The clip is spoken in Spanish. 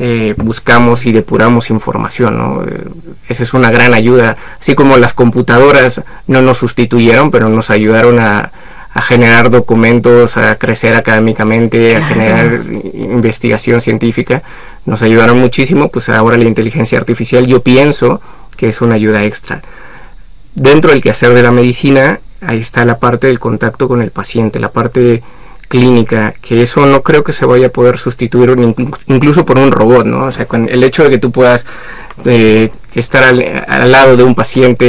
buscamos y depuramos información, ¿no? Esa es una gran ayuda, así como las computadoras no nos sustituyeron, pero nos ayudaron a generar documentos, a crecer académicamente, a generar investigación científica, nos ayudaron muchísimo. Pues ahora la inteligencia artificial yo pienso que es una ayuda extra. Dentro del quehacer de la medicina, ahí está la parte del contacto con el paciente, la parte clínica, que eso no creo que se vaya a poder sustituir incluso por un robot, ¿no? O sea, con el hecho de que tú puedas estar al lado de un paciente